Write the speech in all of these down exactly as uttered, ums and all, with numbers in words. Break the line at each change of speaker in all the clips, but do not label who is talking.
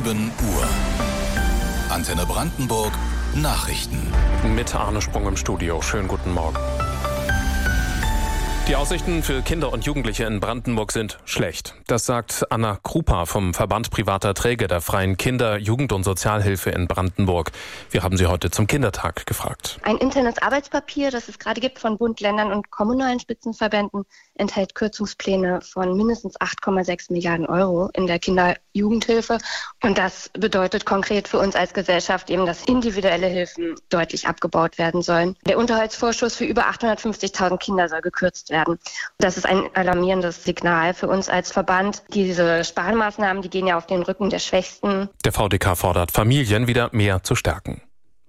sieben Uhr. Antenne Brandenburg Nachrichten.
Mit Arne Sprung im Studio. Schönen guten Morgen. Die Aussichten für Kinder und Jugendliche in Brandenburg sind schlecht. Das sagt Anna Krupa vom Verband privater Träger der freien Kinder-, Jugend- und Sozialhilfe in Brandenburg. Wir haben sie heute zum Kindertag gefragt.
Ein internes Arbeitspapier, das es gerade gibt von Bund, Ländern und kommunalen Spitzenverbänden, enthält Kürzungspläne von mindestens acht Komma sechs Milliarden Euro in der Kinder-Jugendhilfe. Und das bedeutet konkret für uns als Gesellschaft eben, dass individuelle Hilfen deutlich abgebaut werden sollen. Der Unterhaltsvorschuss für über achthundertfünfzigtausend Kinder soll gekürzt werden. Das ist ein alarmierendes Signal für uns als Verband. Diese Sparmaßnahmen, die gehen ja auf den Rücken der Schwächsten.
Der V D K fordert, Familien wieder mehr zu stärken.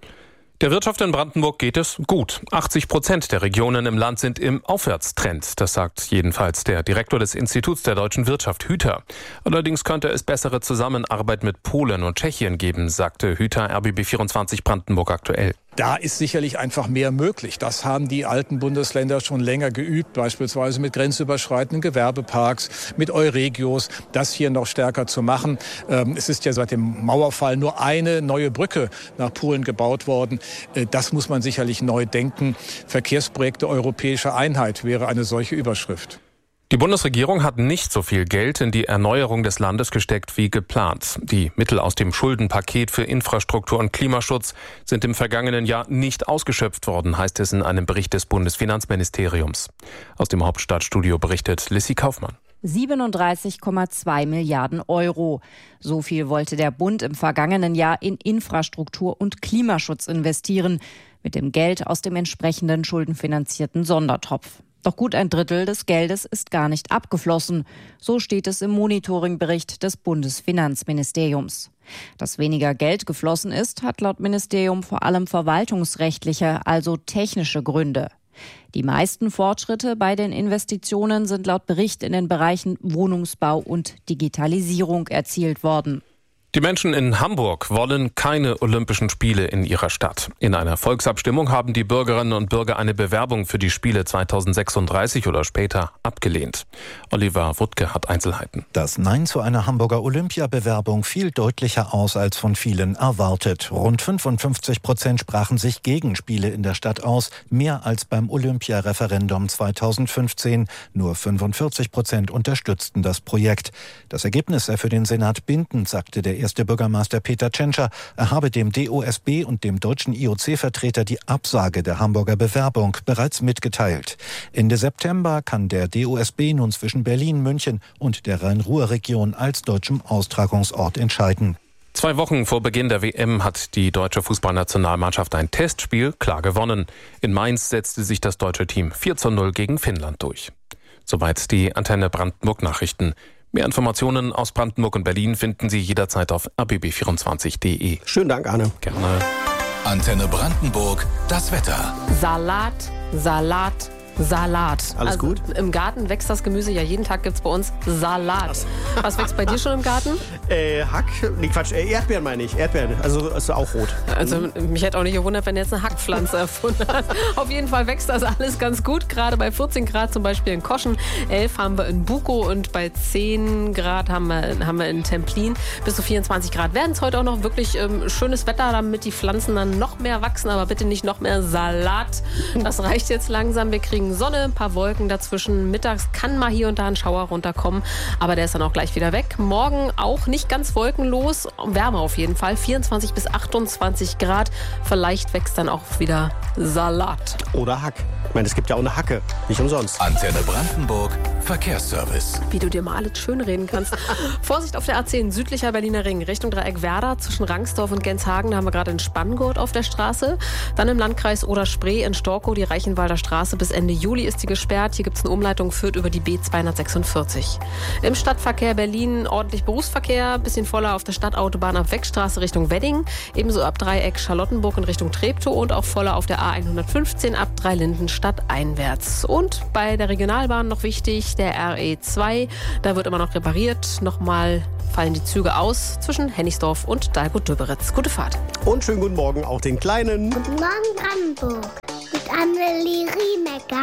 Der Wirtschaft in Brandenburg geht es gut. achtzig Prozent der Regionen im Land sind im Aufwärtstrend. Das sagt jedenfalls der Direktor des Instituts der deutschen Wirtschaft, Hüter. Allerdings könnte es bessere Zusammenarbeit mit Polen und Tschechien geben, sagte Hüter R B B vierundzwanzig Brandenburg aktuell.
Da ist sicherlich einfach mehr möglich. Das haben die alten Bundesländer schon länger geübt, beispielsweise mit grenzüberschreitenden Gewerbeparks, mit Euregios, das hier noch stärker zu machen. Es ist ja seit dem Mauerfall nur eine neue Brücke nach Polen gebaut worden. Das muss man sicherlich neu denken. Verkehrsprojekte europäischer Einheit wäre eine solche Überschrift.
Die Bundesregierung hat nicht so viel Geld in die Erneuerung des Landes gesteckt wie geplant. Die Mittel aus dem Schuldenpaket für Infrastruktur und Klimaschutz sind im vergangenen Jahr nicht ausgeschöpft worden, heißt es in einem Bericht des Bundesfinanzministeriums. Aus dem Hauptstadtstudio berichtet Lissy Kaufmann.
siebenunddreißig Komma zwei Milliarden Euro. So viel wollte der Bund im vergangenen Jahr in Infrastruktur und Klimaschutz investieren, mit dem Geld aus dem entsprechenden schuldenfinanzierten Sondertopf. Doch gut ein Drittel des Geldes ist gar nicht abgeflossen. So steht es im Monitoringbericht des Bundesfinanzministeriums. Dass weniger Geld geflossen ist, hat laut Ministerium vor allem verwaltungsrechtliche, also technische Gründe. Die meisten Fortschritte bei den Investitionen sind laut Bericht in den Bereichen Wohnungsbau und Digitalisierung erzielt worden.
Die Menschen in Hamburg wollen keine Olympischen Spiele in ihrer Stadt. In einer Volksabstimmung haben die Bürgerinnen und Bürger eine Bewerbung für die Spiele zweitausendsechsunddreißig oder später abgelehnt. Oliver Wuttke hat Einzelheiten.
Das Nein zu einer Hamburger Olympiabewerbung fiel deutlicher aus als von vielen erwartet. Rund fünfundfünfzig Prozent sprachen sich gegen Spiele in der Stadt aus, mehr als beim Olympiareferendum zweitausendfünfzehn. Nur fünfundvierzig Prozent unterstützten das Projekt. Das Ergebnis sei für den Senat bindend, sagte der erste Bürgermeister Peter Tschentscher. Er habe dem D O S B und dem deutschen I O C-Vertreter die Absage der Hamburger Bewerbung bereits mitgeteilt. Ende September kann der D O S B nun zwischen Berlin, München und der Rhein-Ruhr-Region als deutschem Austragungsort entscheiden.
Zwei Wochen vor Beginn der W M hat die deutsche Fußballnationalmannschaft ein Testspiel klar gewonnen. In Mainz setzte sich das deutsche Team vier zu null gegen Finnland durch. Soweit die Antenne Brandenburg Nachrichten. Mehr Informationen aus Brandenburg und Berlin finden Sie jederzeit auf r b b vierundzwanzig punkt d e.
Schönen Dank, Arne.
Gerne.
Antenne Brandenburg, das Wetter.
Salat, Salat, Salat.
Alles
also
gut?
Im Garten wächst das Gemüse ja jeden Tag, gibt's bei uns Salat. Was wächst bei dir schon im Garten?
Äh, Hack, nee Quatsch, äh, Erdbeeren meine ich, Erdbeeren, also ist auch rot.
Also mich hätte auch nicht gewundert, wenn er jetzt eine Hackpflanze erfunden hat. Auf jeden Fall wächst das alles ganz gut, gerade bei vierzehn Grad zum Beispiel in Koschen, elf haben wir in Bukow und bei zehn Grad haben wir, haben wir in Templin. Bis zu vierundzwanzig Grad werden es heute auch noch wirklich ähm, schönes Wetter, damit die Pflanzen dann noch mehr wachsen, aber bitte nicht noch mehr Salat. Das reicht jetzt langsam, wir kriegen Sonne, ein paar Wolken dazwischen. Mittags kann mal hier und da ein Schauer runterkommen, aber der ist dann auch gleich wieder weg. Morgen auch nicht ganz wolkenlos, wärmer auf jeden Fall, vierundzwanzig bis achtundzwanzig Grad. Vielleicht wächst dann auch wieder Salat.
Oder Hack. Ich meine, es gibt ja auch eine Hacke, nicht umsonst.
Antenne Brandenburg, Verkehrsservice.
Wie du dir mal alles schönreden kannst. Vorsicht auf der A zehn, südlicher Berliner Ring, Richtung Dreieck Werder, zwischen Rangsdorf und Genshagen. Da haben wir gerade einen Spanngurt auf der Straße. Dann im Landkreis Oder-Spree in Storkow, die Reichenwalder Straße. Bis Ende Juli ist die gesperrt. Hier gibt es eine Umleitung, führt über die B zweihundertsechsundvierzig. Im Stadtverkehr Berlin ordentlich Berufsverkehr, bisschen voller auf der Stadtautobahn ab Wegstraße Richtung Wedding, ebenso ab Dreieck Charlottenburg in Richtung Treptow und auch voller auf der A hundertfünfzehn ab Dreilinden stadteinwärts. Und bei der Regionalbahn noch wichtig, der R E zwei, da wird immer noch repariert. Nochmal fallen die Züge aus zwischen Hennigsdorf und Dahlgut-Döberitz. Gute Fahrt.
Und schönen guten Morgen auch den Kleinen.
Guten Morgen Brandenburg. Mit Annelie Rienecker.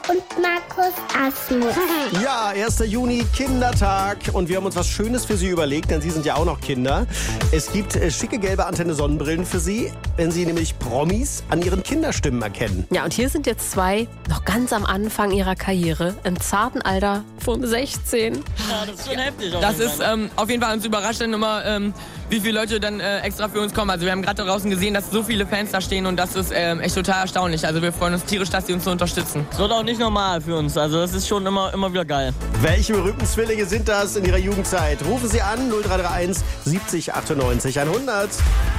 und Markus Asmus.
Ja, erster Juni, Kindertag. Und wir haben uns was Schönes für Sie überlegt, denn Sie sind ja auch noch Kinder. Es gibt äh, schicke gelbe Antenne-Sonnenbrillen für Sie, wenn Sie nämlich Promis an ihren Kinderstimmen erkennen.
Ja, und hier sind jetzt zwei noch ganz am Anfang ihrer Karriere, im zarten Alter von sechzehn.
Ja, das ist schon heftig. Das ist ähm, auf jeden Fall uns überrascht dann immer, ähm, wie viele Leute dann äh, extra für uns kommen. Also wir haben gerade draußen gesehen, dass so viele Fans da stehen und das ist ähm, echt total erstaunlich. Also wir freuen uns tierisch, dass sie uns so unterstützen. Das wird auch nicht normal für uns, also das ist schon immer, immer wieder geil.
Welche berühmten Zwillinge sind das in Ihrer Jugendzeit? Rufen Sie an null drei drei eins siebzig achtundneunzig hundert.